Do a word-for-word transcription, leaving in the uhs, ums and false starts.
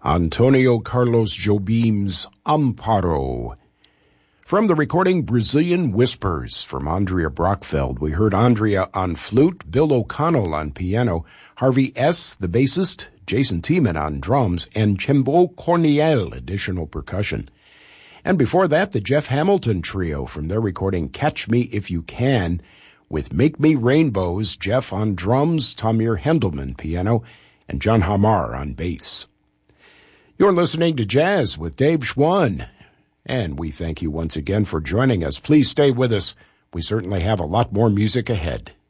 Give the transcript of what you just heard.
Antonio Carlos Jobim's Amparo. From the recording Brazilian Whispers from Andrea Brockfeld, we heard Andrea on flute, Bill O'Connell on piano, Harvey S., the bassist, Jason Tiemann on drums, and Chembo Corniel, additional percussion. And before that, the Jeff Hamilton Trio from their recording Catch Me If You Can, with Make Me Rainbows, Jeff on drums, Tamir Hendelman piano, and John Hamar on bass. You're listening to Jazz with Dave Schwann, and we thank you once again for joining us. Please stay with us. We certainly have a lot more music ahead.